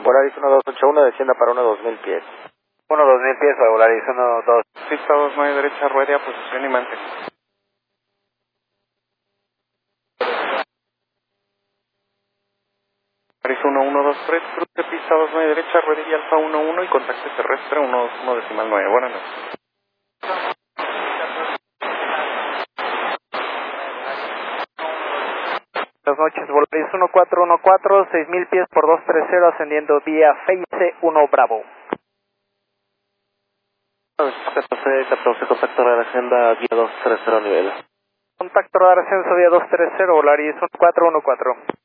Volaris 1281, descienda para 2000 pies. 2000 pies para Volaris 12. Pista 29 derecha, ruede a posición y mante. Volaris 1123, cruce pista 29 derecha, ruede y alfa 11 y contacto terrestre 1.9. Buenas noches. Buenas noches, Volaris 1414, 6000 pies por 230, ascendiendo vía Face 1 Bravo. 14, contacto radar agenda vía 230 nivel. Contacto radar ascenso vía 230, Volaris 1414.